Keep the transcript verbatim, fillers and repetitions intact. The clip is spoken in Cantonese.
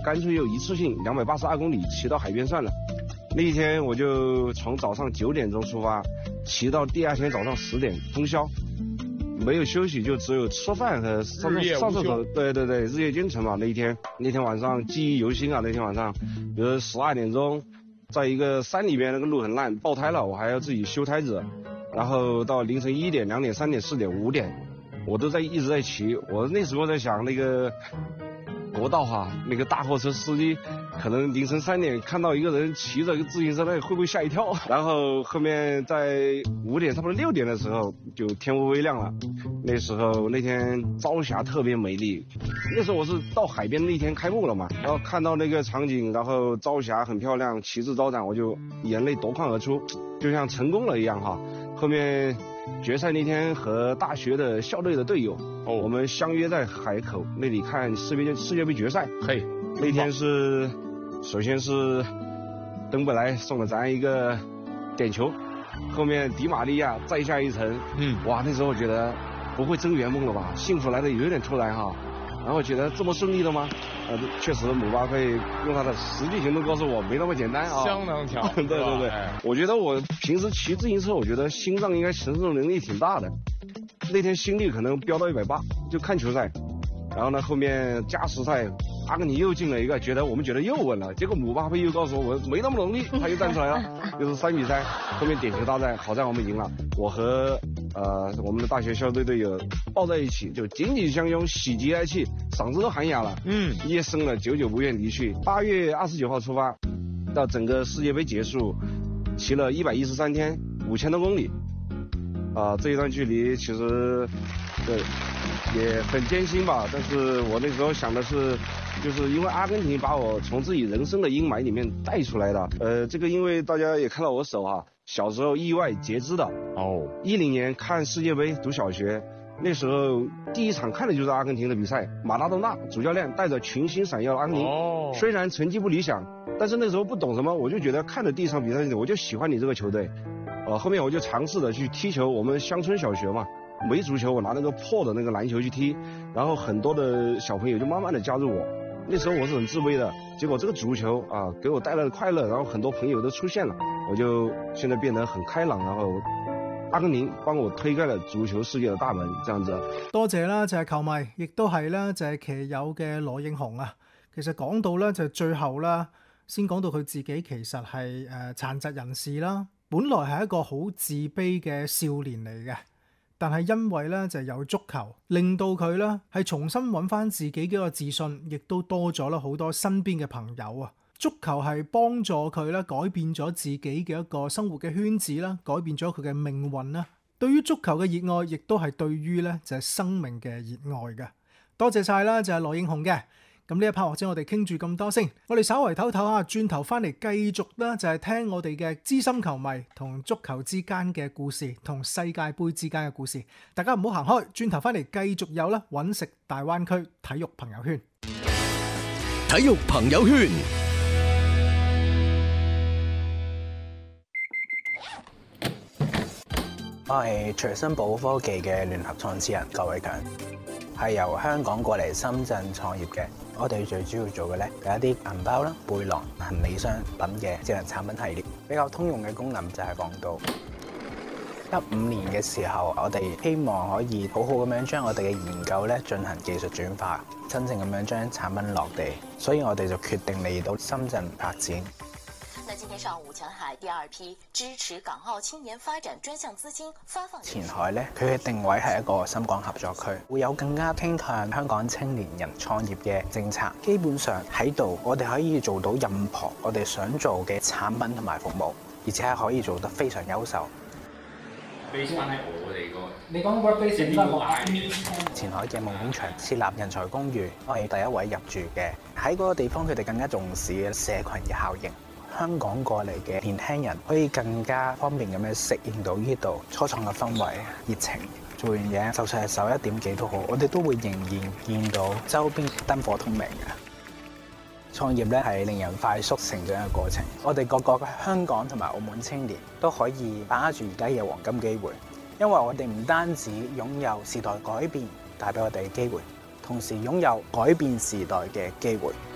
干脆就一次性两百八十二公里骑到海边算了。那一天我就从早上九点钟出发，骑到第二天早上十点通宵，没有休息，就只有吃饭和上上厕所。对对对，日夜兼程嘛。那一天那天晚上记忆犹新啊。那天晚上，比如十二点钟，在一个山里边，那个路很烂，爆胎了，我还要自己修胎子，然后到凌晨一点、两点、三点、四点、五点，我都在一直在骑。我那时候在想那个。国道哈、啊，那个大货车司机可能凌晨三点看到一个人骑着个自行车，那会不会吓一跳？然后后面在五点差不多六点的时候，就天微微亮了。那时候那天朝霞特别美丽，那时候我是到海边那天开幕了嘛，然后看到那个场景，然后朝霞很漂亮，旗帜招展，我就眼泪夺眶而出，就像成功了一样哈。后面决赛那天和大学的校队的队友。哦，我们相约在海口那里看世界世界杯决赛。嘿，那天是，首先是登贝莱送了咱一个点球，后面迪玛利亚再下一城。嗯，哇，那时候我觉得不会真圆梦了吧？幸福来的有点突然哈。然后觉得这么顺利的吗？呃，确实姆巴佩用他的实际行动告诉我没那么简单啊。相当强。对对对，哎、我觉得我平时骑自行车，我觉得心脏应该承受能力挺大的。那天心率可能飙到一百八，就看球赛，然后呢后面加时赛，阿根廷又进了一个，觉得我们觉得又稳了，结果姆巴佩又告诉我我没那么容易，他又站出来了，又是三比三，后面点球大战，好在我们赢了，我和呃我们的大学校队队友抱在一起，就紧紧相拥，喜极而泣，嗓子都喊哑了，嗯，夜深了，久久不愿离去。八月二十九号出发，到整个世界杯结束，骑了一百一十三天，五千多公里。啊、呃，这一段距离其实，对，也很艰辛吧。但是我那时候想的是，就是因为阿根廷把我从自己人生的阴霾里面带出来的。呃，这个因为大家也看到我手啊，小时候意外截肢的。哦。一零年看世界杯读小学，那时候第一场看的就是阿根廷的比赛，马拉多纳主教练带着群星闪耀的阿根廷。哦。虽然成绩不理想，但是那时候不懂什么，我就觉得看了第一场比赛，我就喜欢你这个球队。呃，后面我就尝试着去踢球，我们乡村小学嘛，没足球，我拿那个破的那个篮球去踢，然后很多的小朋友就慢慢的加入我。那时候我是很自卑的，结果这个足球啊给我带来了快乐，然后很多朋友都出现了，我就现在变得很開朗，然後阿根廷幫我推開了足球世界的大門，這樣子。 多謝啦，就係球迷，亦都係啦，就係騎友嘅羅應雄啊。其實講到咧就最後啦，先講到佢自己其實係誒殘疾人士啦。本來係一個好自卑嘅少年嚟嘅，但係因為咧就有足球，令到佢咧係重新揾翻自己嘅一個自信，亦都多咗啦好多身邊嘅朋友啊！足球係幫助佢咧改變咗自己嘅一個生活嘅圈子啦，改變咗佢嘅命運啦。對於足球嘅熱愛，亦都係對於咧就係生命嘅熱愛嘅。多謝晒啦，就係羅應雄嘅。咁呢一 part 或者我哋傾住咁多先，我哋稍為唞唞下，轉頭翻嚟繼續啦，就係聽我哋嘅資深球迷同足球之間嘅故事，同世界盃之間嘅故事。大家唔好行開，轉頭翻嚟繼續有啦，揾食大灣區體育朋友圈。 體育朋友圈， 我係隨身寶科技嘅聯合創始人郭偉強，係由香港過嚟深圳創業嘅。我哋最主要做嘅咧，有一啲銀包啦、背囊、行李箱等嘅智能產品系列。比較通用嘅功能就係防盜。一五年嘅時候，我哋希望可以好好咁樣將我哋嘅研究咧進行技術轉化，真正咁樣將產品落地。所以我哋就決定嚟到深圳發展。 那今天上午，前海第二批支持港澳青年發展專項資金發放。 前海咧，佢嘅定位係一個深港合作區，會有更加傾向香港青年人創業嘅政策。基本上喺度，我哋可以做到任何我哋想做嘅產品同埋服務，而且係可以做得非常優秀。 base翻喺我哋個， 你講 workbase 點解話？ 前海嘅夢工場設立人才公寓，我係第一位入住嘅。喺嗰個地方，佢哋更加重視嘅社群嘅效應。香港過嚟嘅年輕人可以更加方便咁樣適應到呢度初創嘅氛圍、熱情。做完嘢，就算係十一點幾都好，我哋都會仍然見到周邊燈火通明嘅。創業咧係令人快速成長嘅過程。我哋各個香港同埋澳門青年都可以把握住而家嘅黃金機會，因為我哋唔單止擁有時代改變帶俾我哋嘅機會，同時擁有改變時代嘅機會。